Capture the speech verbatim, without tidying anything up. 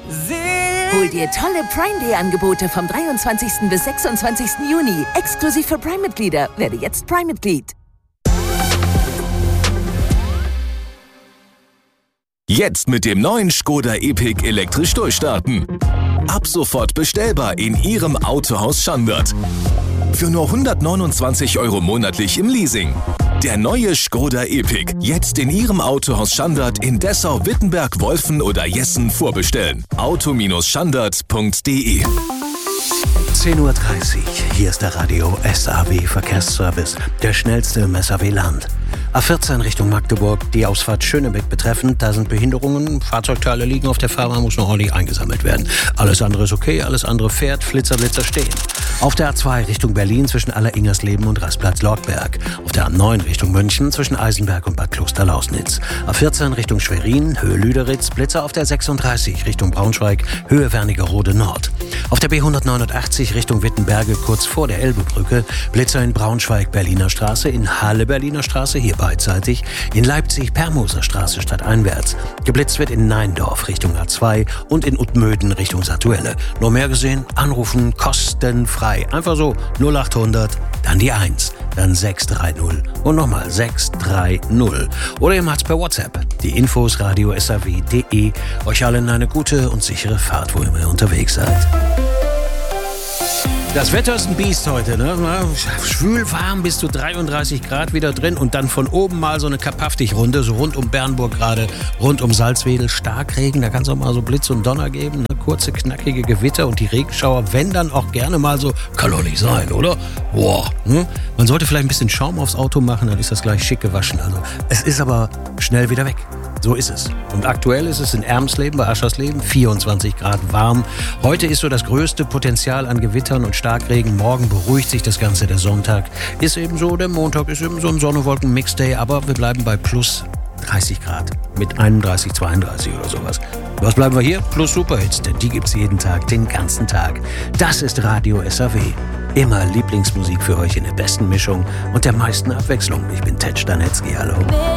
Hol dir tolle Prime Day Angebote vom dreiundzwanzigsten bis sechsundzwanzigsten Juni. Exklusiv für Prime-Mitglieder. Werde jetzt Prime-Mitglied. Jetzt mit dem neuen Skoda Epic elektrisch durchstarten. Ab sofort bestellbar in Ihrem Autohaus Schandert. Für nur hundertneunundzwanzig Euro monatlich im Leasing. Der neue Skoda Epic. Jetzt in Ihrem Autohaus Schandert in Dessau, Wittenberg, Wolfen oder Jessen vorbestellen. auto Schandert punkt de. zehn Uhr dreißig. Hier ist der Radio S A W Verkehrsservice. Der schnellste im S A W-Land. A vierzehn Richtung Magdeburg, die Ausfahrt Schönebeck betreffend. Da sind Behinderungen, Fahrzeugteile liegen auf der Fahrbahn, muss noch ordentlich eingesammelt werden. Alles andere ist okay, alles andere fährt, Flitzer, Blitzer stehen. Auf der A zwei Richtung Berlin zwischen Allersingersleben und Rastplatz Lortberg. Auf der A neun Richtung München zwischen Eisenberg und Bad Kloster-Lausnitz. A vierzehn Richtung Schwerin, Höhe Lüderitz, Blitzer auf der sechsunddreißig Richtung Braunschweig, Höhe Wernigerode Nord. Auf der B hundertneunundachtzig Richtung Wittenberge kurz vor der Elbebrücke, Blitzer in Braunschweig Berliner Straße, in Halle Berliner Straße, hier beidseitig, in Leipzig Permoser Straße stadteinwärts. Geblitzt wird in Neindorf Richtung A zwei und in Utmöden Richtung Satuelle. Noch mehr gesehen? Anrufen kostenfrei. Einfach so null achthundert, dann die eins, dann sechs drei null und nochmal sechs drei null. Oder ihr macht's per WhatsApp. Die Infos radio s a w punkt de. Euch allen eine gute und sichere Fahrt, wo immer ihr unterwegs seid. Das Wetter ist ein Biest heute, ne? Schwül warm bis zu dreiunddreißig Grad wieder drin und dann von oben mal so eine Kapaftig-Runde, so rund um Bernburg gerade, rund um Salzwedel, Starkregen, da kann es auch mal so Blitz und Donner geben, ne? Kurze, knackige Gewitter und die Regenschauer, wenn dann auch gerne mal so, kann doch nicht sein, oder? Boah, ne? Man sollte vielleicht ein bisschen Schaum aufs Auto machen, dann ist das gleich schick gewaschen. Also, es ist aber schnell wieder weg. So ist es. Und aktuell ist es in Ermsleben, bei Aschersleben, vierundzwanzig Grad warm. Heute ist so das größte Potenzial an Gewittern und Starkregen. Morgen beruhigt sich das Ganze. Der Sonntag ist eben so, der Montag ist eben so ein Sonne-Wolken-Mix-Day. Aber wir bleiben bei plus dreißig Grad mit einunddreißig, zweiunddreißig oder sowas. Was bleiben wir hier? Plus Superhits, denn die gibt's jeden Tag, den ganzen Tag. Das ist Radio S A W. Immer Lieblingsmusik für euch in der besten Mischung und der meisten Abwechslung. Ich bin Ted Stanetzky, hallo.